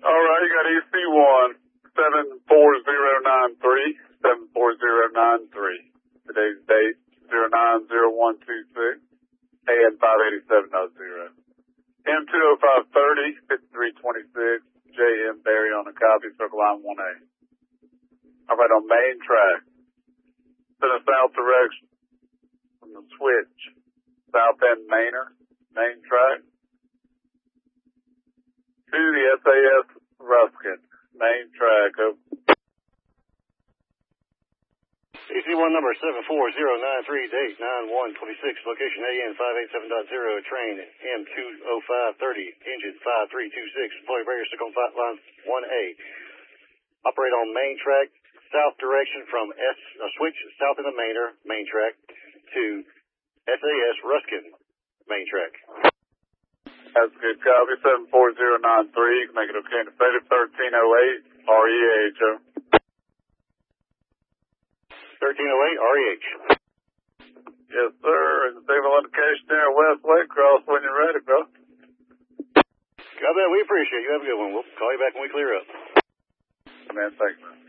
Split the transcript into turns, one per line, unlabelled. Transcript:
All right, you got EC1 74093 74093. Today's date 090126 and 587.0. M20530 5326 JM Barry on the copy, circle line 1A. All right, on main track, to the south direction from the switch, south end Manor, main track, to the SAS Ruskin, main track of
EC1 number 74093, date 9/1/26, location AN 587.0, train M20530, engine 5326, employee barrier signal line 1A. Operate on main track, south direction from switch south in the Manor, main track, to SAS Ruskin, main track.
That's a good copy, 74093, you can make it okay in the state of 1308, REH.
1308 REH.
Yes, sir. And signal indication there, Westlake, cross when you're ready, bro.
God, man, we appreciate you. Have a good one. We'll call you back when we clear up.
Man, thanks, man.